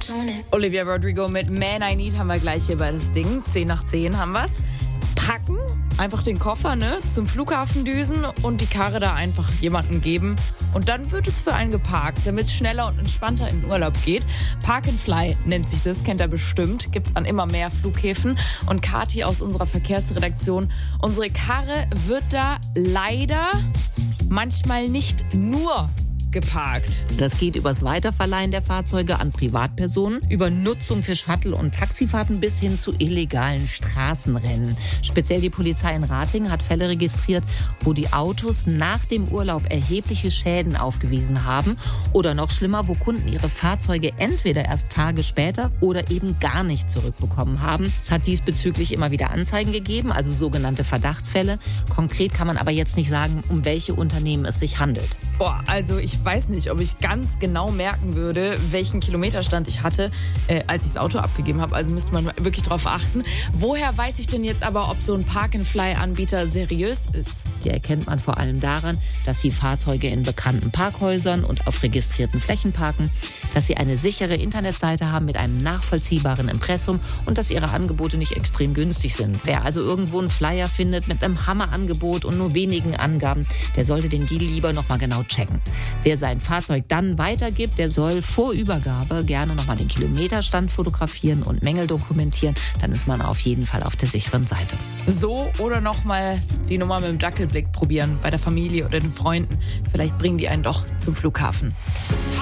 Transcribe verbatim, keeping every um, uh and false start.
Olivia Rodrigo mit Man I Need haben wir gleich hier bei das Ding. zehn nach zehn haben wir's. Packen, einfach den Koffer ne, zum Flughafen düsen und die Karre da einfach jemandem geben. Und dann wird es für einen geparkt, damit es schneller und entspannter in den Urlaub geht. Park and Fly nennt sich das, kennt ihr bestimmt. Gibt es an immer mehr Flughäfen. Und Kathi aus unserer Verkehrsredaktion, unsere Karre wird da leider manchmal nicht nur geparkt. Das geht übers Weiterverleihen der Fahrzeuge an Privatpersonen, über Nutzung für Shuttle- und Taxifahrten bis hin zu illegalen Straßenrennen. Speziell die Polizei in Ratingen hat Fälle registriert, wo die Autos nach dem Urlaub erhebliche Schäden aufgewiesen haben oder noch schlimmer, wo Kunden ihre Fahrzeuge entweder erst Tage später oder eben gar nicht zurückbekommen haben. Es hat diesbezüglich immer wieder Anzeigen gegeben, also sogenannte Verdachtsfälle. Konkret kann man aber jetzt nicht sagen, um welche Unternehmen es sich handelt. Boah, also ich weiß nicht, ob ich ganz genau merken würde, welchen Kilometerstand ich hatte, äh, als ich das Auto abgegeben habe. Also müsste man wirklich drauf achten. Woher weiß ich denn jetzt aber, ob so ein Park-and-Fly-Anbieter seriös ist? Die erkennt man vor allem daran, dass sie Fahrzeuge in bekannten Parkhäusern und auf registrierten Flächen parken, dass sie eine sichere Internetseite haben mit einem nachvollziehbaren Impressum und dass ihre Angebote nicht extrem günstig sind. Wer also irgendwo einen Flyer findet mit einem Hammerangebot und nur wenigen Angaben, der sollte den Deal lieber noch mal genau checken. Wer sein Fahrzeug dann weitergibt, der soll vor Übergabe gerne nochmal den Kilometerstand fotografieren und Mängel dokumentieren. Dann ist man auf jeden Fall auf der sicheren Seite. So oder nochmal die Nummer mit dem Dackelblick probieren bei der Familie oder den Freunden. Vielleicht bringen die einen doch zum Flughafen.